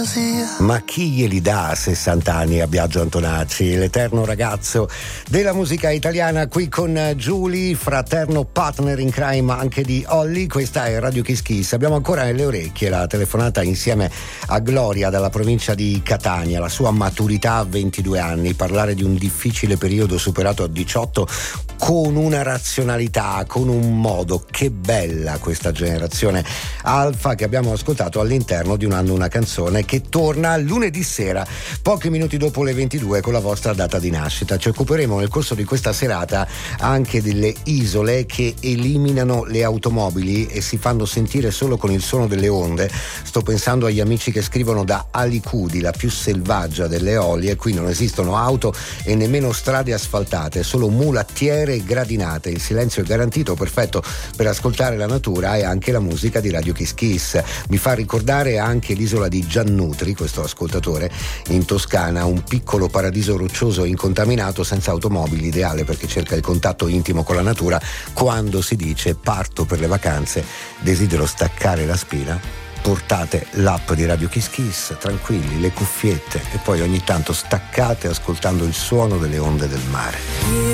Ma chi glieli dà a 60 anni a Biagio Antonacci, l'eterno ragazzo della musica italiana, qui con Giulia, fraterno partner in crime anche di Olly. Questa è Radio Kiss Kiss. Abbiamo ancora nelle orecchie la telefonata insieme a Gloria dalla provincia di Catania, la sua maturità a 22 anni, parlare di un difficile periodo superato a 18 con una razionalità, con un modo. Che bella questa generazione alfa che abbiamo ascoltato all'interno di Un anno una canzone, che torna lunedì sera, pochi minuti dopo le 22, con la vostra data di nascita. Ci occuperemo nel corso di questa serata anche delle isole che eliminano le automobili e si fanno sentire solo con il suono delle onde. Sto pensando agli amici che scrivono da Alicudi, la più selvaggia delle Eolie. Qui non esistono auto e nemmeno strade asfaltate, solo mulattiere e gradinate. Il silenzio è garantito, perfetto per ascoltare la natura e anche la musica di Radio Kiss Kiss. Mi fa ricordare anche l'isola di Giannutri, questo ascoltatore, in Toscana, un piccolo paradiso roccioso incontaminato, senza automobili, ideale perché cerca il contatto intimo con la natura. Quando si dice parto per le vacanze, desidero staccare la spina, portate l'app di Radio Kiss Kiss, tranquilli, le cuffiette, e poi ogni tanto staccate ascoltando il suono delle onde del mare.